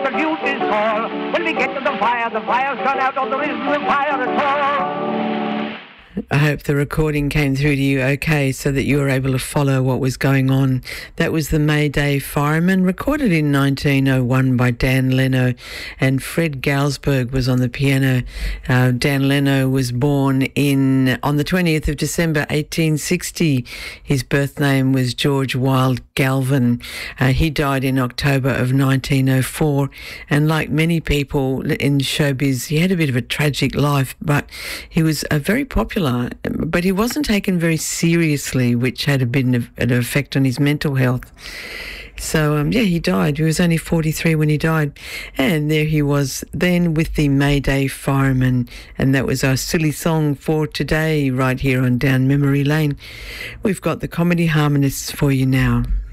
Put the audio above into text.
the duty's call. When we get to the fire's gone out, or there isn't a fire at all. I hope the recording came through to you okay so that you were able to follow what was going on. That was the Mayday Fireman, recorded in 1901 by Dan Leno, and Fred Galsberg was on the piano. Dan Leno was born on the 20th of December 1860. His birth name was George Wilde Galvin. He died in October of 1904, and like many people in showbiz, he had a bit of a tragic life, but he was very popular. But he wasn't taken very seriously, which had an effect on his mental health. So, he died. He was only 43 when he died. And there he was then with the Mayday Fireman. And that was our silly song for today right here on Down Memory Lane. We've got the Comedy Harmonists for you now.